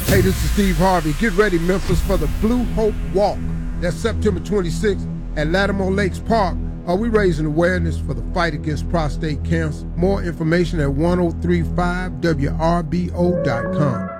Hey, this is Steve Harvey. Get ready, Memphis, for the Blue Hope Walk. That's September 26th at Lattimore Lakes Park. We raising awareness for the fight against prostate cancer. More information at 1035wrbo.com.